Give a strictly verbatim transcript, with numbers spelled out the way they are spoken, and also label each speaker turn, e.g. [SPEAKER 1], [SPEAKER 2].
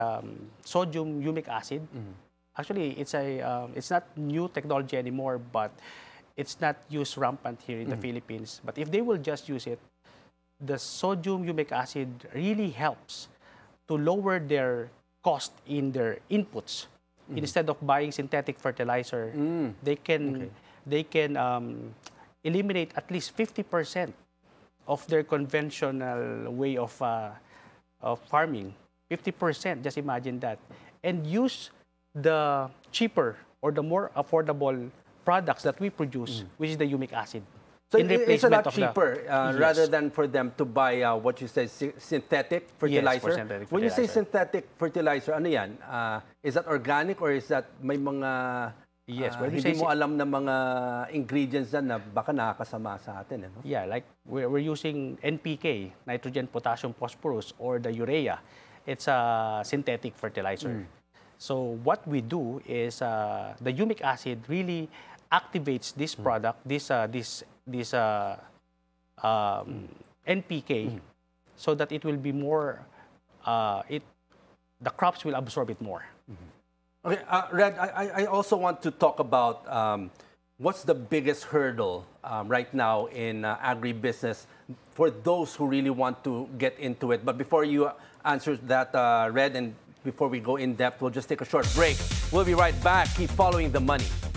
[SPEAKER 1] um, sodium humic acid. Mm-hmm. Actually, it's a um, it's not new technology anymore, but it's not used rampant here in mm-hmm. the Philippines. But if they will just use it, the sodium humic acid really helps to lower their cost in their inputs. Mm-hmm. Instead of buying synthetic fertilizer, mm. they can okay. they can um, eliminate at least fifty percent of their conventional way of uh, of farming. fifty percent, just imagine that, and use the cheaper or the more affordable products that we produce, mm. which is the humic acid.
[SPEAKER 2] So it's a lot cheaper the, uh, yes. rather than for them to buy uh, what you say synthetic fertilizer.
[SPEAKER 1] Yes, for synthetic fertilizer.
[SPEAKER 2] When you say synthetic fertilizer, ano yan? Uh, is that organic or is that may mga
[SPEAKER 1] yes,
[SPEAKER 2] uh, hindi mo alam na mga ingredients na baka nakakasama sa atin? Ano?
[SPEAKER 1] Yeah, like we're, we're using N P K, nitrogen, potassium, phosphorus, or the urea. It's a synthetic fertilizer. Mm. So what we do is uh, the humic acid really activates this mm. product, this uh, this this uh, um, mm. N P K, mm. so that it will be more. Uh, it the crops will absorb it more.
[SPEAKER 2] Mm-hmm. Okay, uh, Red. I I also want to talk about um, what's the biggest hurdle um, right now in uh, agribusiness for those who really want to get into it. But before you answer that, uh, Red, and before we go in depth, we'll just take a short break. We'll be right back. Keep following the money.